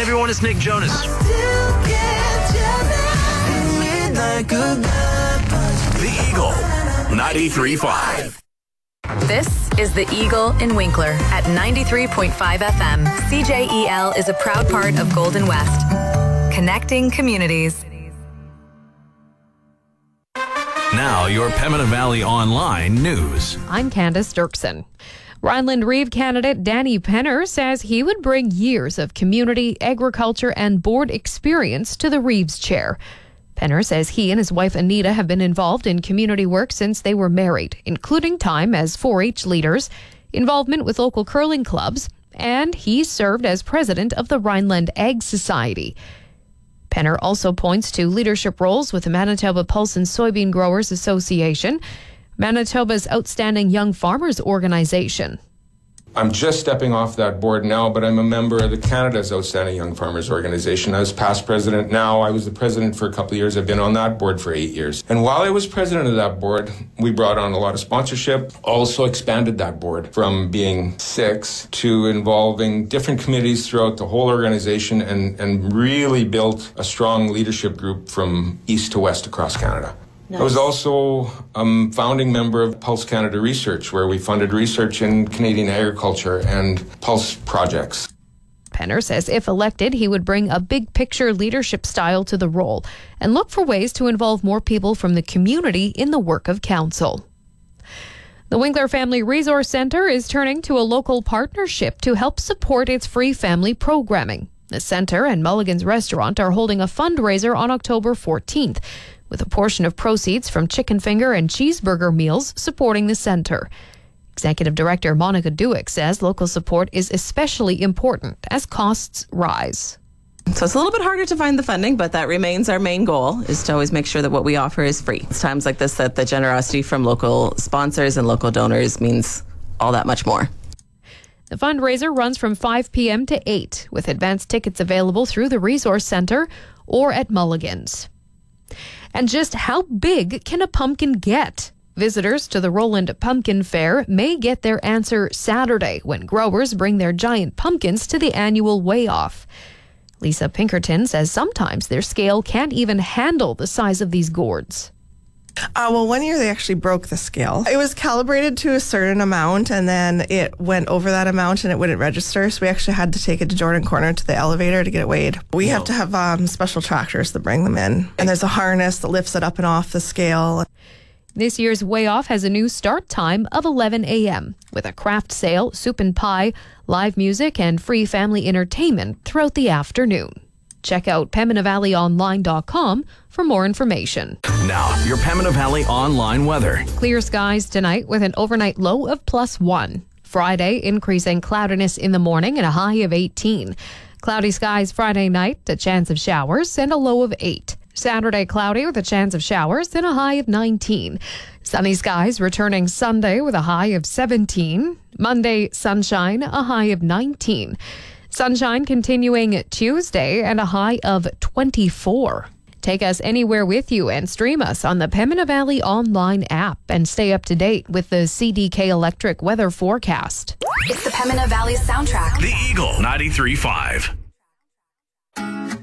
everyone, it's Nick Jonas. The Eagle, 93.5. This is The Eagle in Winkler at 93.5 FM. CJEL is a proud part of Golden West. Connecting communities. Now, your Pembina Valley Online news. I'm Candace Dirksen. Rhineland Reeve candidate Danny Penner says he would bring years of community, agriculture, and board experience to the Reeves chair. Penner says he and his wife Anita have been involved in community work since they were married, including time as 4-H leaders, involvement with local curling clubs, and he served as president of the Rhineland Ag Society. Penner also points to leadership roles with the Manitoba Pulse and Soybean Growers Association, Manitoba's outstanding Young Farmers Organization. I'm just stepping off that board now, but I'm a member of the Canada's Outstanding Young Farmers Organization. I was past president now. I was the president for a couple of years. I've been on that board for 8 years. And while I was president of that board, we brought on a lot of sponsorship, also expanded that board from being 6 to involving different committees throughout the whole organization and really built a strong leadership group from east to west across Canada. Nice. I was also a founding member of Pulse Canada Research, where we funded research in Canadian agriculture and Pulse projects. Penner says if elected, he would bring a big picture leadership style to the role and look for ways to involve more people from the community in the work of council. The Winkler Family Resource Centre is turning to a local partnership to help support its free family programming. The centre and Mulligan's Restaurant are holding a fundraiser on October 14th, with a portion of proceeds from chicken finger and cheeseburger meals supporting the centre. Executive Director Monica Duick says local support is especially important as costs rise. So it's a little bit harder to find the funding, but that remains our main goal, is to always make sure that what we offer is free. It's times like this that the generosity from local sponsors and local donors means all that much more. The fundraiser runs from 5 p.m. to 8, with advanced tickets available through the Resource Centre or at Mulligan's. And just how big can a pumpkin get? Visitors to the Roland Pumpkin Fair may get their answer Saturday when growers bring their giant pumpkins to the annual weigh-off. Lisa Pinkerton says sometimes their scale can't even handle the size of these gourds. Well, one year they actually broke the scale. It was calibrated to a certain amount, and then it went over that amount and it wouldn't register. So we actually had to take it to Jordan Corner to the elevator to get it weighed. We have to have special tractors that bring them in. And there's a harness that lifts it up and off the scale. This year's weigh-off has a new start time of 11 a.m. with a craft sale, soup and pie, live music, and free family entertainment throughout the afternoon. Check out PembinaValleyOnline.com for more information. Now, your Pembina Valley Online weather. Clear skies tonight with an overnight low of +1. Friday, increasing cloudiness in the morning and a high of 18. Cloudy skies Friday night, a chance of showers and a low of 8. Saturday, cloudy with a chance of showers and a high of 19. Sunny skies returning Sunday with a high of 17. Monday, sunshine, a high of 19. Sunshine continuing Tuesday and a high of 24. Take us anywhere with you and stream us on the Pembina Valley Online app and stay up to date with the CDK Electric weather forecast. It's the Pembina Valley soundtrack. The Eagle, 93.5.